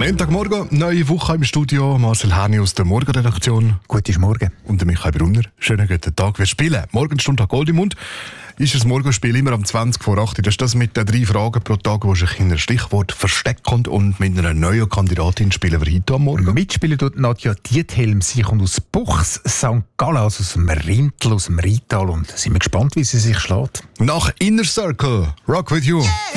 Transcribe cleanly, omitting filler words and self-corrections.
Montagmorgen, neue Woche im Studio. Marcel Herni aus der Morgenredaktion. Guten Morgen. Und der Michael Brunner. Schönen guten Tag. Wir spielen Morgenstunde Gold im Mund. Ist das Morgenspiel immer am 20 vor 8. Das ist das mit den 3 Fragen pro Tag, die sich in ein Stichwort verstecken. Und mit einer neuen Kandidatin spielen wir heute am Morgen. Mitspielen tut Nadja Diethelm. Sie kommt aus Buchs, St. Gallen, also aus dem Rintel, aus dem Rheintal. Und sind wir gespannt, wie sie sich schlägt. Nach Inner Circle, Rock With You. Yeah.